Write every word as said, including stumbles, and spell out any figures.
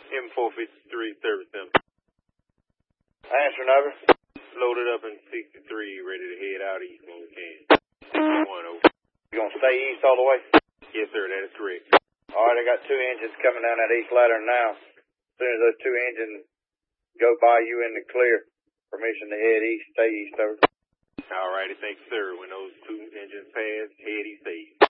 M four fifty-three service center. Answering over. Loaded up in sixty-three, ready to head out east when we can. sixty-one, over. You gonna stay east all the way? Yes, sir, that is correct. All right, I got two engines coming down that east ladder now. As soon as those two engines go by, you in the clear. Permission to head east, stay east, over. All righty, thanks, sir. When those two engines pass, head east, stay east.